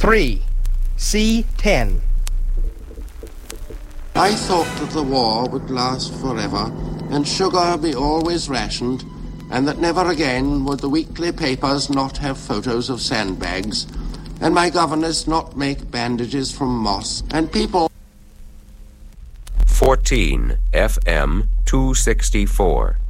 3. C10. I thought that the war would last forever, and sugar be always rationed, and that never again would the weekly papers not have photos of sandbags, and my governess not make bandages from moss, and people... 14 FM 264